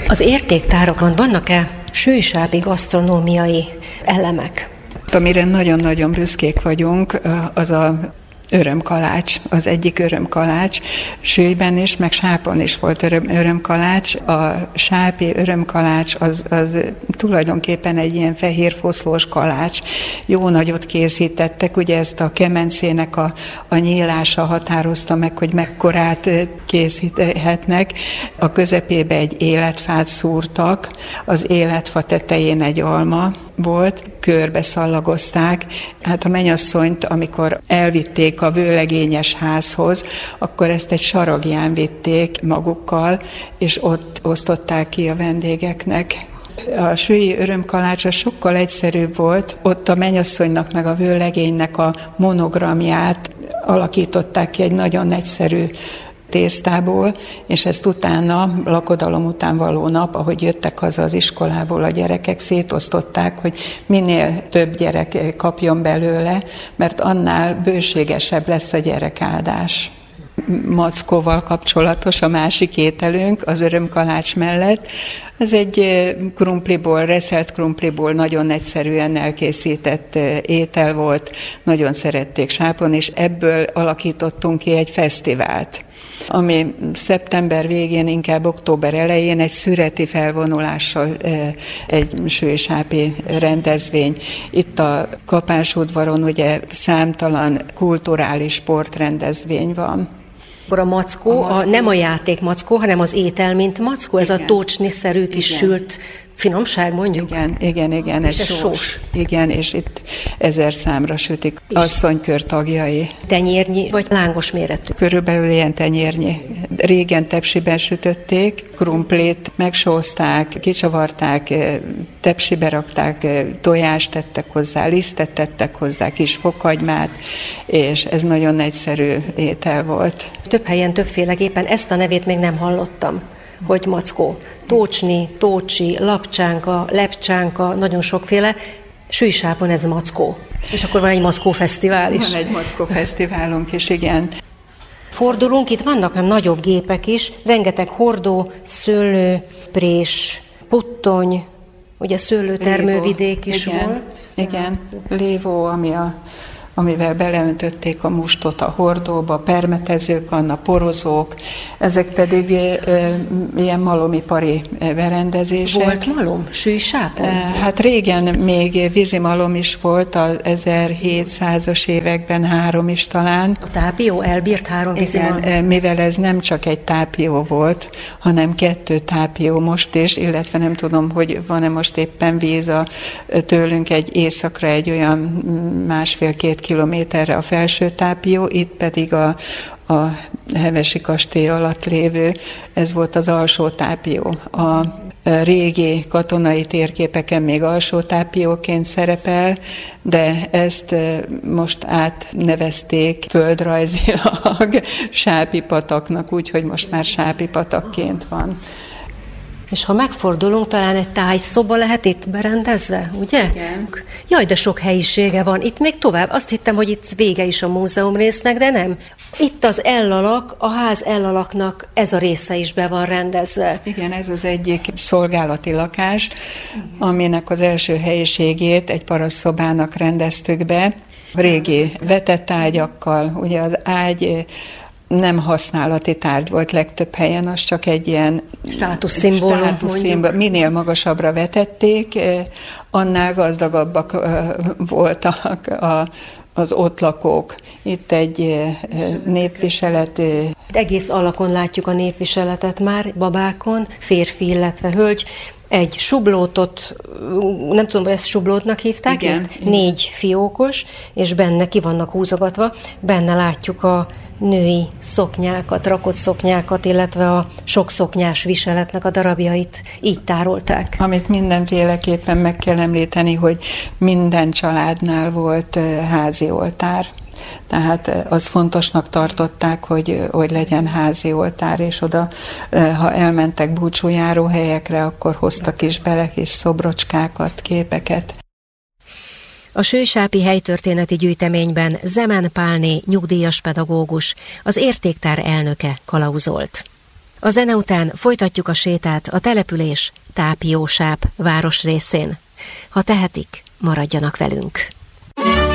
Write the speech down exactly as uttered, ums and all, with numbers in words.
Az értéktárakban vannak-e sűjsápi gasztronómiai elemek? Amire nagyon-nagyon büszkék vagyunk, az a örömkalács, az egyik örömkalács. Sűjben is, meg Sápon is volt öröm, örömkalács. A sápi örömkalács az, az tulajdonképpen egy ilyen fehér foszlós kalács. Jó nagyot készítettek, ugye ezt a kemencének a, a nyílása határozta meg, hogy mekkorát készíthetnek. A közepébe egy életfát szúrtak, az életfa tetején egy alma volt, körbe szallagozták. Hát a mennyasszonyt, amikor elvitték a vőlegényes házhoz, akkor ezt egy saragján vitték magukkal, és ott osztották ki a vendégeknek. A sűjji örömkalács sokkal egyszerűbb volt, ott a mennyasszonynak meg a vőlegénynek a monogramját alakították ki egy nagyon egyszerű tésztából, és ezt utána, lakodalom után való nap, ahogy jöttek haza az iskolából a gyerekek, szétosztották, hogy minél több gyerek kapjon belőle, mert annál bőségesebb lesz a gyerekáldás. Mackóval kapcsolatos a másik ételünk, az örömkalács mellett. Ez egy krumpliból, reszelt krumpliból nagyon egyszerűen elkészített étel volt, nagyon szerették Sápon, és ebből alakítottunk ki egy fesztivált, ami szeptember végén, inkább október elején egy szüreti felvonulással egy sűjsápi rendezvény. Itt a Kapásudvaron ugye számtalan kulturális sportrendezvény van. Akkor a mackó, a mackó. A, nem a játék mackó, hanem az étel, mint mackó, ez igen. A tócsniszerű kis igen. Sült finomság, mondjuk? Igen, igen, igen. És ez sós. sós. Igen, és itt ezer számra sütik asszonykör tagjai. Tenyérnyi vagy lángos méretű? Körülbelül ilyen tenyérnyi. Régen tepsiben sütötték, krumplét megsózták, kicsavarták, tepsibe rakták, tojást tettek hozzá, lisztet tettek hozzá, kis fokhagymát, és ez nagyon egyszerű étel volt. Több helyen többféleképpen, ezt a nevét még nem hallottam, hogy mackó. Tócsni, tócsi, lapcsánka, lepcsánka, nagyon sokféle. Sűjsápon ez mackó. És akkor van egy mackó fesztivál is. Van egy mackó fesztiválunk is, igen. Fordulunk, itt vannak a nagyobb gépek is, rengeteg hordó, szőlő, prés, puttony, ugye szőlőtermővidék is igen, volt. Igen, lévó, ami a amivel beleöntötték a mustot a hordóba, permetezők, anna porozók, ezek pedig e, e, ilyen malomipari berendezések. Volt malom? Sűjsápon? E, hát régen még vízimalom is volt, az ezerhétszázas években három is talán. A tápió elbírt három vízimalom? Igen, mivel ez nem csak egy tápió volt, hanem kettő tápió most is, illetve nem tudom, hogy van-e most éppen víz a, tőlünk egy északra egy olyan másfél-két kilométerre a felső tápió, itt pedig a, a Hevesi kastély alatt lévő, ez volt az alsó tápió. A régi katonai térképeken még alsó tápióként szerepel, de ezt most átnevezték földrajzilag Sápi pataknak, úgyhogy most már Sápi patakként van. És ha megfordulunk, talán egy tájszoba lehet itt berendezve, ugye? Igen. Jaj, de sok helyisége van. Itt még tovább. Azt hittem, hogy itt vége is a múzeum résznek, de nem. Itt az ellalak, a ház ellalaknak ez a része is be van rendezve. Igen, ez az egyik szolgálati lakás, aminek az első helyiségét egy parasztszobának rendeztük be. Régi vetett ágyakkal, ugye az ágy nem használati tárgy volt legtöbb helyen, az csak egy ilyen státuszszimbólum. státuszszimbólum. Minél magasabbra vetették, annál gazdagabbak voltak a, az ott lakók. Itt egy népviselet. Egész alakon látjuk a népviseletet már, babákon, férfi, illetve hölgy. Egy sublótot, nem tudom, hogy ezt sublótnak hívták, igen, itt? Igen. Négy fiókos, és benne ki vannak húzogatva, benne látjuk a női szoknyákat, rakott szoknyákat, illetve a sok szoknyás viseletnek a darabjait így tárolták. Amit mindenféleképpen meg kell említeni, hogy minden családnál volt házi oltár. Tehát az fontosnak tartották, hogy, hogy legyen házi oltár, és oda, ha elmentek búcsújáró helyekre, akkor hoztak is bele kis szobrocskákat, képeket. A sűjsápi helytörténeti gyűjteményben Zemen Pálné nyugdíjas pedagógus, az értéktár elnöke kalauzolt. A zene után folytatjuk a sétát a település Tápiósáp városrészén. Ha tehetik, maradjanak velünk.